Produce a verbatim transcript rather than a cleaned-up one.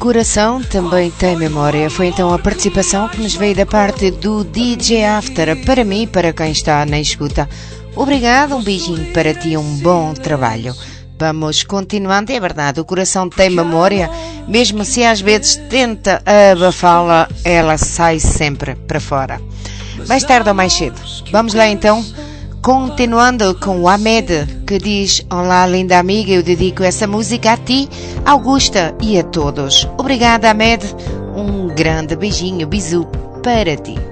Coração também tem memória. Foi então a participação que nos veio da parte do D J After, para mim e para quem está na escuta. Obrigado, um beijinho para ti, um bom trabalho. Vamos continuando, é verdade, o coração tem memória, mesmo se às vezes tenta abafá-la, ela sai sempre para fora. Mais tarde ou mais cedo. Vamos lá então, continuando com o Ahmed, que diz: olá linda amiga, eu dedico essa música a ti, Augusta e a todos. Obrigada, Ahmed, um grande beijinho, bisu para ti.